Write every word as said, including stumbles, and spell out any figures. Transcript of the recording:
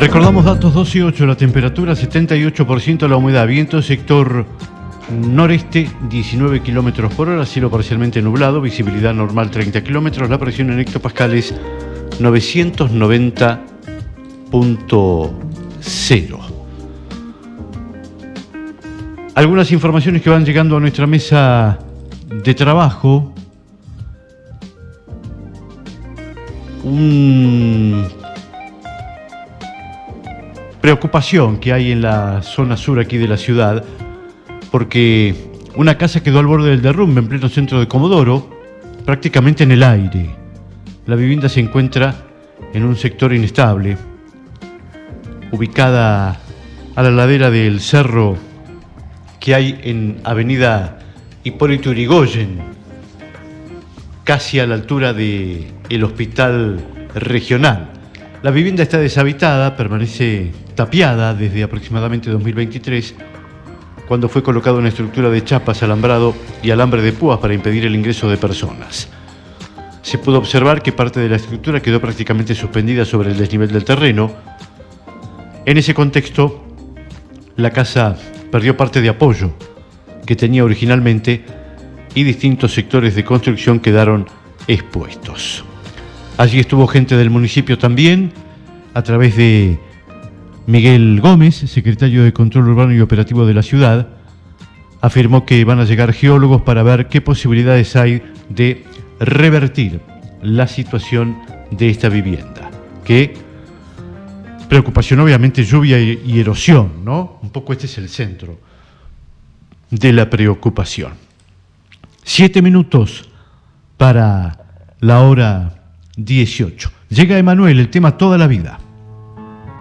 Recordamos datos doce y ocho, la temperatura setenta y ocho por ciento, la humedad, viento sector noreste diecinueve kilómetros por hora, cielo parcialmente nublado, visibilidad normal treinta kilómetros, la presión en hectopascales novecientos noventa punto cero. Algunas informaciones que van llegando a nuestra mesa de trabajo. Un... preocupación que hay en la zona sur aquí de la ciudad, porque una casa quedó al borde del derrumbe en pleno centro de Comodoro, prácticamente en el aire. La vivienda se encuentra en un sector inestable, ubicada a la ladera del cerro que hay en avenida Hipólito Yrigoyen, casi a la altura del hospital regional. La vivienda está deshabitada, permanece tapiada desde aproximadamente dos mil veintitrés, cuando fue colocada una estructura de chapas, alambrado y alambre de púas para impedir el ingreso de personas. Se pudo observar que parte de la estructura quedó prácticamente suspendida sobre el desnivel del terreno. En ese contexto, la casa perdió parte de apoyo que tenía originalmente y distintos sectores de construcción quedaron expuestos. Allí estuvo gente del municipio también, a través de Miguel Gómez, secretario de Control Urbano y Operativo de la ciudad. Afirmó que van a llegar geólogos para ver qué posibilidades hay de revertir la situación de esta vivienda. Que preocupación, obviamente, lluvia y erosión, ¿no? Un poco este es el centro de la preocupación. Siete minutos para la hora dieciocho. Llega Emanuel, el tema Toda la Vida.